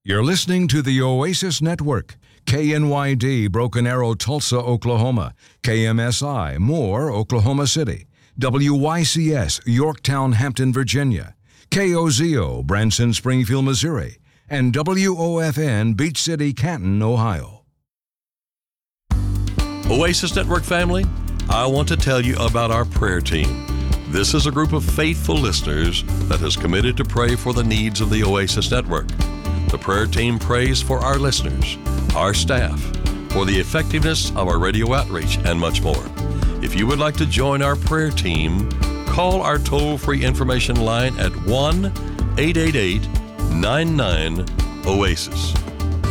You're listening to the Oasis Network, KNYD Broken Arrow, Tulsa, Oklahoma, KMSI Moore, Oklahoma City, WYCS Yorktown, Hampton, Virginia, KOZO Branson, Springfield, Missouri, and WOFN Beach City, Canton, Ohio. Oasis Network family, I want to tell you about our prayer team. This is a group of faithful listeners that has committed to pray for the needs of the Oasis Network. The prayer team prays for our listeners, our staff, for the effectiveness of our radio outreach, and much more. If you would like to join our prayer team, call our toll-free information line at 1-888-99-OASIS.